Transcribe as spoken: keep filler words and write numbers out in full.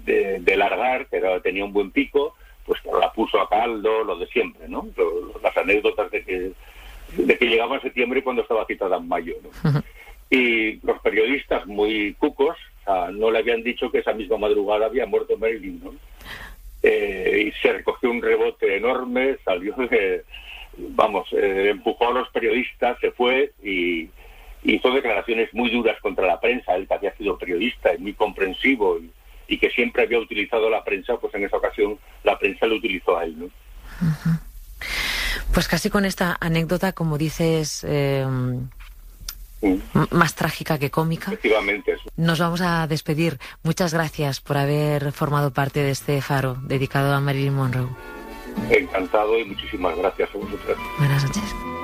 de, de largar, que era, tenía un buen pico, pues la puso a caldo, lo de siempre, ¿no? Lo, las anécdotas de que, de que llegaba en septiembre cuando estaba citada en mayo, ¿no? Uh-huh. Y los periodistas muy cucos, o sea, no le habían dicho que esa misma madrugada había muerto Marilyn, ¿no? Eh, y se recogió un rebote enorme, salió de, vamos, eh, empujó a los periodistas, se fue y hizo declaraciones muy duras contra la prensa, él que había sido periodista y muy comprensivo y, y que siempre había utilizado la prensa, pues en esa ocasión la prensa lo utilizó a él, ¿no? Uh-huh. Pues casi con esta anécdota, como dices, eh, sí. más trágica que cómica. Efectivamente. Eso. Nos vamos a despedir. Muchas gracias por haber formado parte de este faro dedicado a Marilyn Monroe. Encantado y muchísimas gracias a vosotras. Buenas noches.